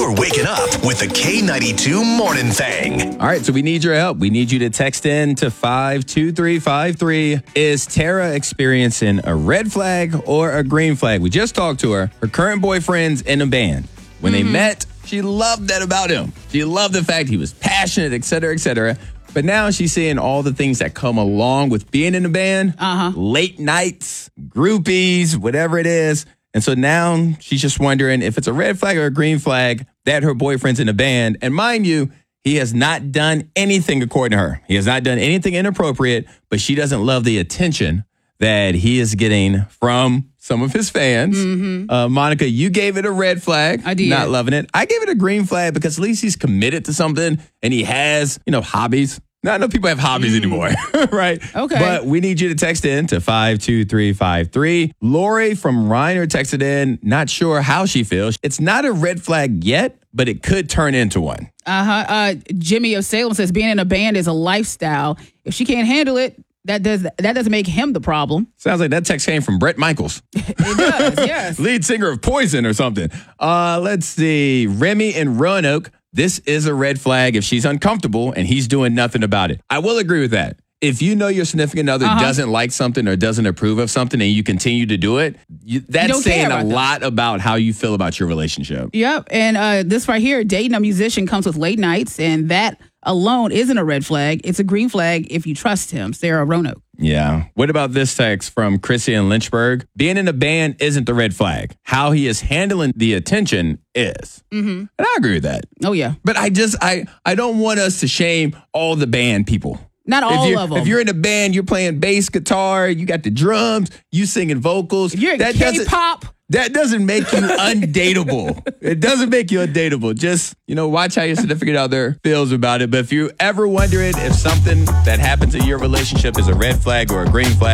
You're waking up with the K92 Morning Thing. All right, so we need your help. We need you to text in to 52353. Is Tara experiencing a red flag or a green flag? We just talked to her. Her current boyfriend's in a band. When they met, she loved that about him. She loved the fact he was passionate, et cetera, et cetera. But now she's seeing all the things that come along with being in a band. Late nights, groupies, whatever it is. And so now she's just wondering if it's a red flag or a green flag that her boyfriend's in a band. And mind you, he has not done anything according to her. He has not done anything inappropriate, but she doesn't love the attention that he is getting from some of his fans. Monica, you gave it a red flag. I did. Not loving it. I gave it a green flag because at least he's committed to something and he has, hobbies. Not enough people have hobbies anymore, right? Okay. But we need you to text in to 52353. Lori from Reiner texted in, not sure how she feels. It's not a red flag yet, but it could turn into one. Jimmy of Salem says being in a band is a lifestyle. If she can't handle it, that doesn't make him the problem. Sounds like that text came from Bret Michaels. It does, yes. Lead singer of Poison or something. Let's see. Remy in Roanoke. This is a red flag if she's uncomfortable and he's doing nothing about it. I will agree with that. If you know your significant other doesn't like something or doesn't approve of something and you continue to do it, that's saying a lot about how you feel about your relationship. Yep. And this right here, dating a musician comes with late nights, and that alone isn't a red flag. It's a green flag if you trust him. Sarah Roanoke. Yeah. What about this text from Chrissy in Lynchburg? Being in a band isn't the red flag. How he is handling the attention is. And I agree with that. Oh, yeah. But I don't want us to shame all the band people. Not all of them. If you're in a band, you're playing bass guitar, you got the drums, you singing vocals. If you're in K-pop. That doesn't make you undateable. It doesn't make you undateable. Just, watch how your significant other feels about it. But if you're ever wondering if something that happens in your relationship is a red flag or a green flag,